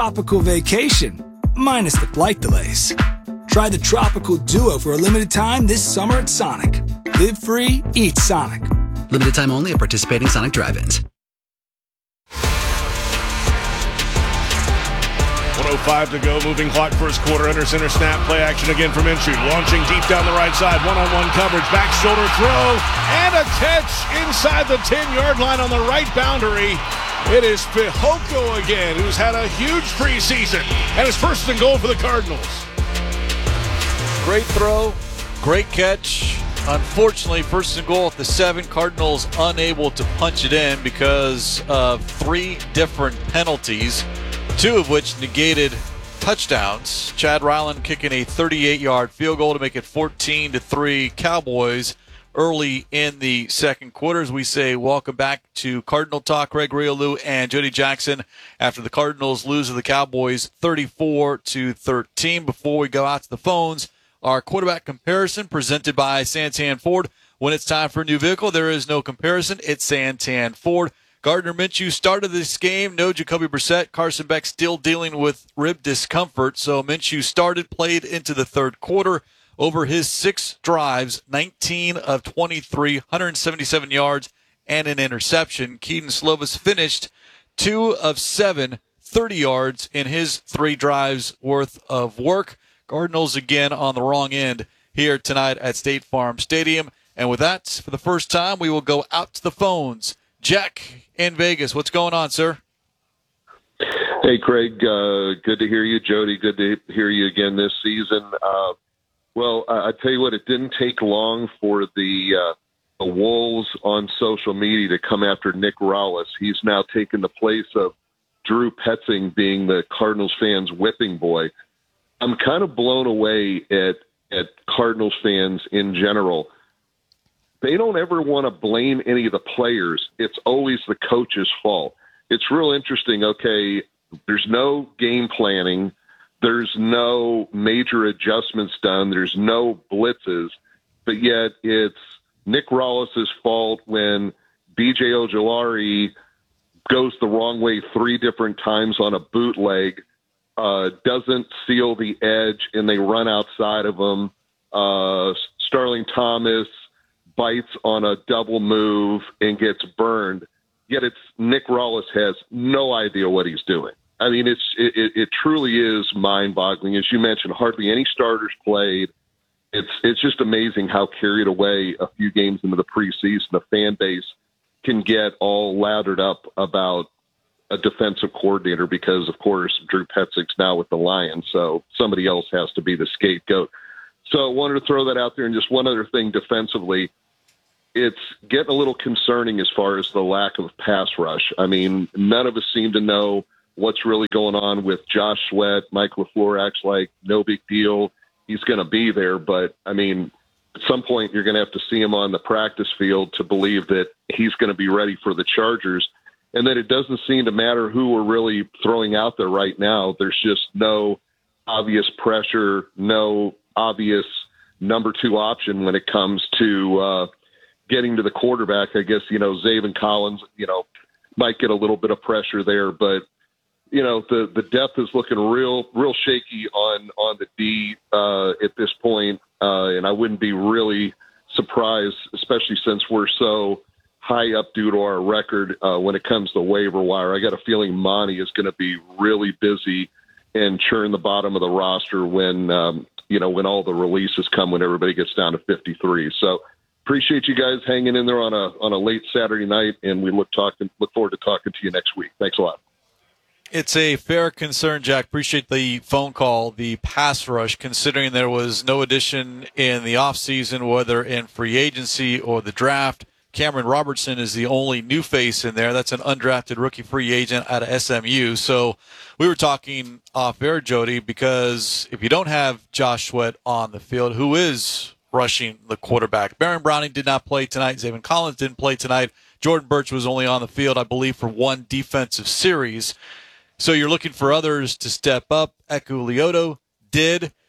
tropical vacation, minus the flight delays. Try the Tropical Duo for a limited time this summer at Sonic. Live free, eat Sonic. Limited time only at participating Sonic drive-ins. 1:05 to go, moving clock first quarter, under center snap, play action again from Minshew, launching deep down the right side, one-on-one coverage, back shoulder throw, and a catch inside the 10-yard line on the right boundary. It is Fehoko again, who's had a huge preseason, and his first and goal for the Cardinals. Great throw, great catch. Unfortunately, first and goal at the 7. Cardinals unable to punch it in because of 3 different penalties, 2 of which negated touchdowns. Chad Ryland kicking a 38-yard field goal to make it 14-3 Cowboys early in the second quarter. As we say, welcome back to Cardinal Talk. Greg Riolu and Jody Jackson after the Cardinals lose to the Cowboys 34-13. Before we go out to the phones, our quarterback comparison presented by Santan Ford. When it's time for a new vehicle, there is no comparison. It's Santan Ford. Gardner Minshew started this game. No Jacoby Brissett. Carson Beck still dealing with rib discomfort. So Minshew started, played into the third quarter. Over his 6 drives, 19 of 23, 177 yards, and an interception. Keaton Slovis finished 2 of 7, 30 yards in his 3 drives worth of work. Cardinals again on the wrong end here tonight at State Farm Stadium. And with that, for the first time, we will go out to the phones. Jack in Vegas, what's going on, sir? Hey, Craig, good to hear you. Jody, good to hear you again this season. Well, I tell you what, it didn't take long for the Wolves on social media to come after Nick Rallis. He's now taken the place of Drew Petzing being the Cardinals fans' whipping boy. I'm kind of blown away at Cardinals fans in general. They don't ever want to blame any of the players. It's always the coach's fault. It's real interesting. Okay, there's no game planning. There's no major adjustments done. There's no blitzes. But yet it's Nick Rallis' fault when B.J. Ojulari goes the wrong way 3 different times on a bootleg, doesn't seal the edge, and they run outside of him. Starling Thomas bites on a double move and gets burned. Yet it's Nick Rallis has no idea what he's doing. I mean, it truly is mind-boggling. As you mentioned, hardly any starters played. It's just amazing how carried away a few games into the preseason the fan base can get all lathered up about a defensive coordinator because, of course, Drew Petzing's now with the Lions, so somebody else has to be the scapegoat. So I wanted to throw that out there. And just one other thing defensively, it's getting a little concerning as far as the lack of pass rush. I mean, none of us seem to know what's really going on with Josh Sweat. Mike LaFleur acts like no big deal. He's going to be there. But, I mean, at some point you're going to have to see him on the practice field to believe that he's going to be ready for the Chargers. And that it doesn't seem to matter who we're really throwing out there right now. There's just no obvious pressure, no obvious number 2 option when it comes to getting to the quarterback. I guess, Zaven Collins, might get a little bit of pressure there, but the depth is looking real shaky on the D at this point, and I wouldn't be really surprised, especially since we're so high up due to our record when it comes to waiver wire. I got a feeling Monty is going to be really busy and churn the bottom of the roster when all the releases come, when everybody gets down to 53. So appreciate you guys hanging in there on a late Saturday night, and we look forward to talking to you next week. Thanks a lot. It's a fair concern, Jack. Appreciate the phone call. The pass rush, considering there was no addition in the offseason, whether in free agency or the draft. Cameron Robertson is the only new face in there. That's an undrafted rookie free agent out of SMU. So we were talking off air, Jody, because if you don't have Josh Sweat on the field, who is rushing the quarterback? Baron Browning did not play tonight. Zaven Collins didn't play tonight. Jordan Birch was only on the field, I believe, for 1 defensive series. So you're looking for others to step up. Eku Leoto did.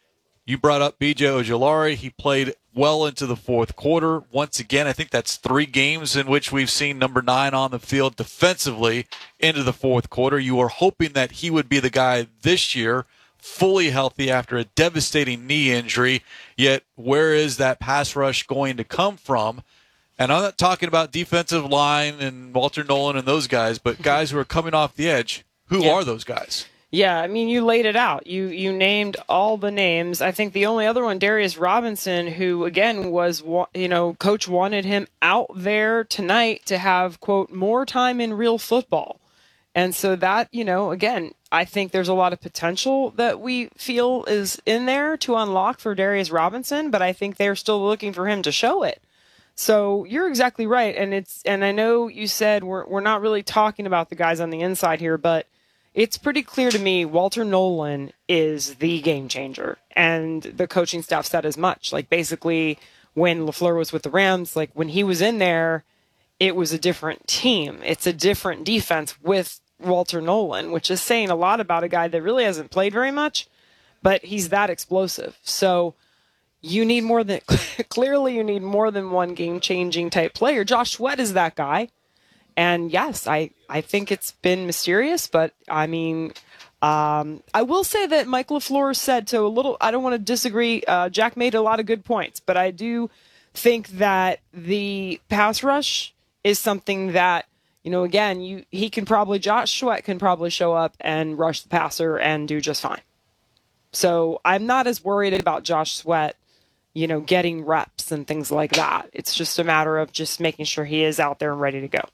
You brought up B.J. Ojulari. He played well into the fourth quarter. Once again, I think that's 3 games in which we've seen number 9 on the field defensively into the fourth quarter. You were hoping that he would be the guy this year, fully healthy after a devastating knee injury. Yet, where is that pass rush going to come from? And I'm not talking about defensive line and Walter Nolan and those guys, but guys who are coming off the edge. Who are those guys? Yeah, I mean, you laid it out. You named all the names. I think the only other one, Darius Robinson, who, again, was, Coach wanted him out there tonight to have, quote, more time in real football. And so that, again, I think there's a lot of potential that we feel is in there to unlock for Darius Robinson, but I think they're still looking for him to show it. So you're exactly right. And I know you said we're not really talking about the guys on the inside here, but it's pretty clear to me Walter Nolan is the game changer, and the coaching staff said as much. Like, basically, when LaFleur was with the Rams, like, when he was in there, it was a different team. It's a different defense with Walter Nolan, which is saying a lot about a guy that really hasn't played very much, but he's that explosive. So you need more than clearly you need more than one game-changing type player. Josh Sweat is that guy. And yes, I think it's been mysterious, but I mean, I will say that Mike LaFleur said, so a little, I don't want to disagree. Jack made a lot of good points, but I do think that the pass rush is something that, again, Josh Sweat can probably show up and rush the passer and do just fine. So I'm not as worried about Josh Sweat, getting reps and things like that. It's just a matter of just making sure he is out there and ready to go.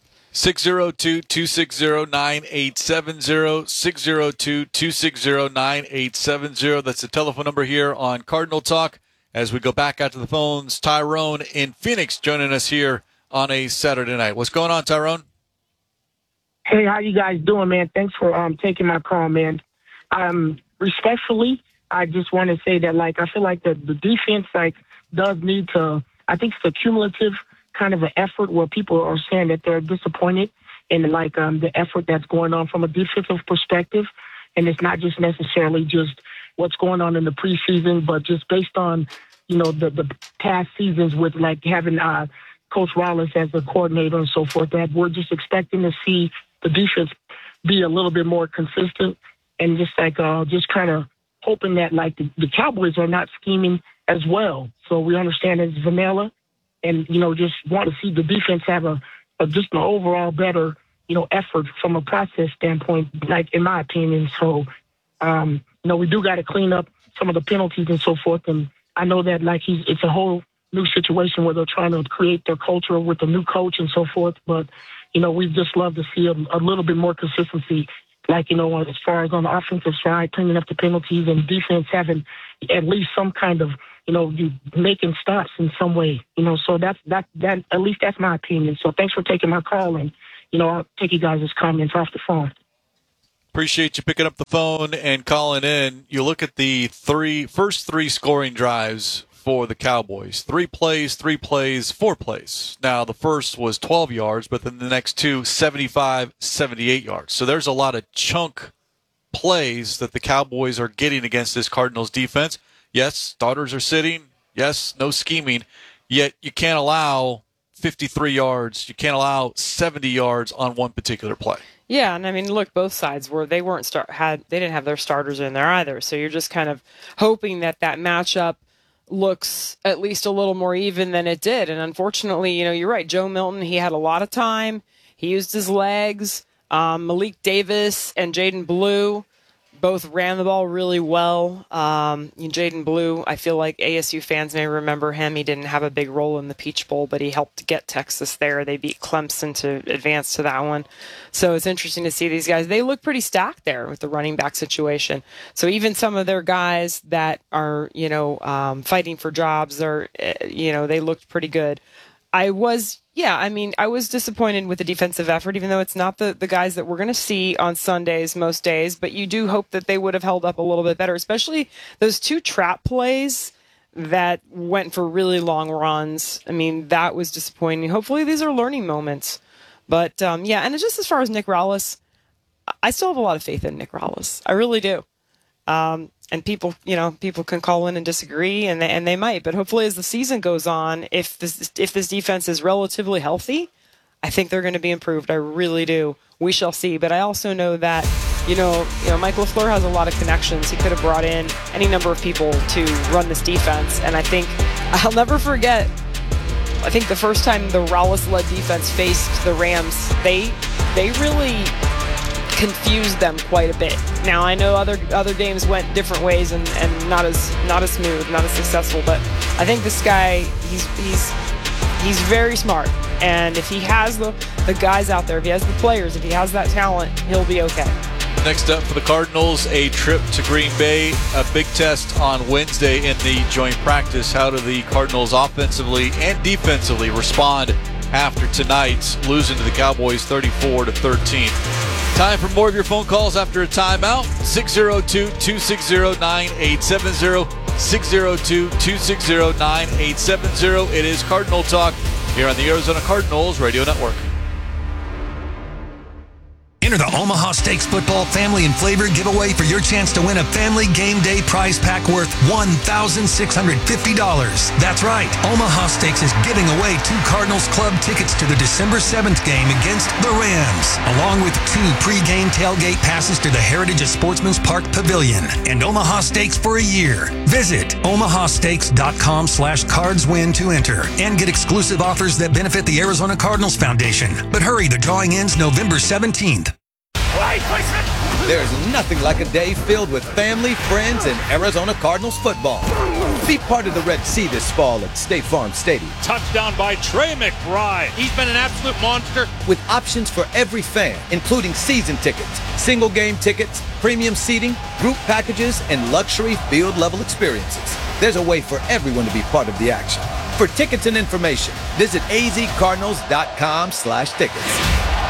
602-260-9870, 602-260-9870. That's the telephone number here on Cardinal Talk. As we go back out to the phones, Tyrone in Phoenix joining us here on a Saturday night. What's going on, Tyrone? Hey, how you guys doing, man? Thanks for taking my call, man. Respectfully, I just want to say that, I feel like the defense, does need to, I think it's a cumulative kind of an effort where people are saying that they're disappointed in the effort that's going on from a defensive perspective. And it's not just necessarily just what's going on in the preseason, but just based on, the past seasons with having Coach Wallace as the coordinator and so forth, that we're just expecting to see the defense be a little bit more consistent and just kind of hoping that the Cowboys are not scheming as well. So we understand it's vanilla. And, just want to see the defense have just an overall better, effort from a process standpoint, in my opinion. So, we do got to clean up some of the penalties and so forth. And I know that, it's a whole new situation where they're trying to create their culture with a new coach and so forth. But, we'd just love to see a little bit more consistency, as far as on the offensive side, cleaning up the penalties and defense having at least some kind of, you making stops in some way, so that at least that's my opinion. So thanks for taking my call, and, I'll take you guys' comments off the phone. Appreciate you picking up the phone and calling in. You look at the first three scoring drives for the Cowboys. 3 plays, 4 plays. Now, the first was 12 yards, but then the next 2, 75, 78 yards. So there's a lot of chunk plays that the Cowboys are getting against this Cardinals defense. Yes, starters are sitting. Yes, no scheming. Yet you can't allow 53 yards. You can't allow 70 yards on one particular play. Yeah, and I mean, look, both sides they didn't have their starters in there either. So you're just kind of hoping that matchup looks at least a little more even than it did. And unfortunately, you're right. Joe Milton, he had a lot of time. He used his legs. Malik Davis and Jaden Blue both ran the ball really well. Jaden Blue, I feel like ASU fans may remember him. He didn't have a big role in the Peach Bowl, but he helped get Texas there. They beat Clemson to advance to that one. So it's interesting to see these guys. They look pretty stacked there with the running back situation. So even some of their guys that are, fighting for jobs, they looked pretty good. I was disappointed with the defensive effort, even though it's not the guys that we're going to see on Sundays most days, but you do hope that they would have held up a little bit better, especially those 2 trap plays that went for really long runs. I mean, that was disappointing. Hopefully these are learning moments. But, and just as far as Nick Rallis, I still have a lot of faith in Nick Rallis. I really do. And people can call in and disagree, and they might. But hopefully, as the season goes on, if this defense is relatively healthy, I think they're going to be improved. I really do. We shall see. But I also know that Mike LaFleur has a lot of connections. He could have brought in any number of people to run this defense, and I think I'll never forget. I think the first time the Rallis-led defense faced the Rams, they really confused them quite a bit. Now I know other games went different ways and not as smooth, not as successful, but I think this guy he's very smart, and if he has the guys out there, if he has the players, if he has that talent, he'll be okay. Next up for the Cardinals, a trip to Green Bay, a big test on Wednesday in the joint practice. How do the Cardinals offensively and defensively respond after tonight's losing to the Cowboys 34-13? Time for more of your phone calls after a timeout. 602-260-9870. 602-260-9870. It is Cardinal Talk here on the Arizona Cardinals Radio Network. Enter the Omaha Steaks Football Family and Flavor giveaway for your chance to win a family game day prize pack worth $1,650. That's right. Omaha Steaks is giving away 2 Cardinals Club tickets to the December 7th game against the Rams, along with 2 pre-game tailgate passes to the Heritage of Sportsman's Park Pavilion and Omaha Steaks for a year. Visit omahasteaks.com/cardswin to enter and get exclusive offers that benefit the Arizona Cardinals Foundation. But hurry, the drawing ends November 17th. There's nothing like a day filled with family, friends, and Arizona Cardinals football. Be part of the Red Sea this fall at State Farm Stadium. Touchdown by Trey McBride. He's been an absolute monster. With options for every fan, including season tickets, single game tickets, premium seating, group packages, and luxury field-level experiences. There's a way for everyone to be part of the action. For tickets and information, visit azcardinals.com/tickets.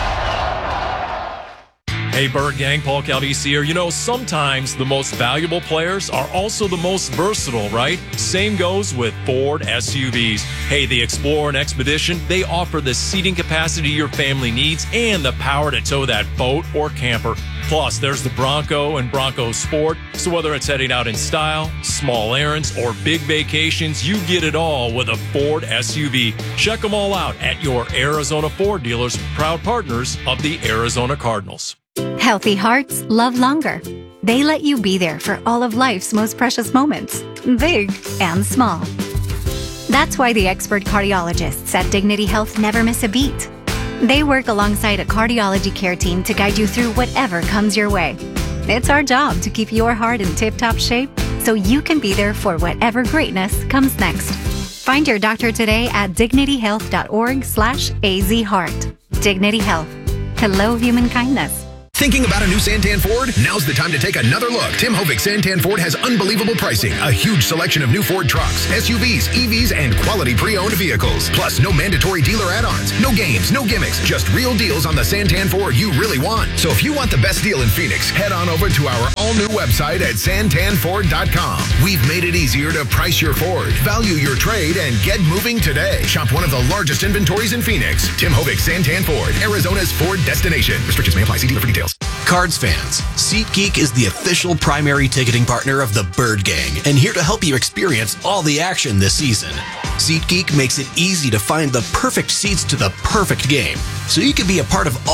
Hey, Bird Gang, Paul Calvisi here. Sometimes the most valuable players are also the most versatile, right? Same goes with Ford SUVs. Hey, the Explorer and Expedition, they offer the seating capacity your family needs and the power to tow that boat or camper. Plus, there's the Bronco and Bronco Sport. So whether it's heading out in style, small errands, or big vacations, you get it all with a Ford SUV. Check them all out at your Arizona Ford dealers, proud partners of the Arizona Cardinals. Healthy hearts love longer. They let you be there for all of life's most precious moments, big and small. That's why the expert cardiologists at Dignity Health never miss a beat. They work alongside a cardiology care team to guide you through whatever comes your way. It's our job to keep your heart in tip-top shape so you can be there for whatever greatness comes next. Find your doctor today at dignityhealth.org/azheart. Dignity Health. Hello, human kindness. Thinking about a new Santan Ford? Now's the time to take another look. Tim Hovick Santan Ford has unbelievable pricing, a huge selection of new Ford trucks, SUVs, EVs, and quality pre-owned vehicles. Plus, no mandatory dealer add-ons, no games, no gimmicks, just real deals on the Santan Ford you really want. So if you want the best deal in Phoenix, head on over to our all-new website at santanford.com. We've made it easier to price your Ford, value your trade, and get moving today. Shop one of the largest inventories in Phoenix. Tim Hovick Santan Ford, Arizona's Ford destination. Restrictions may apply. See dealer for details. Cards fans, SeatGeek is the official primary ticketing partner of the Bird Gang and here to help you experience all the action this season. SeatGeek makes it easy to find the perfect seats to the perfect game, so you can be a part of all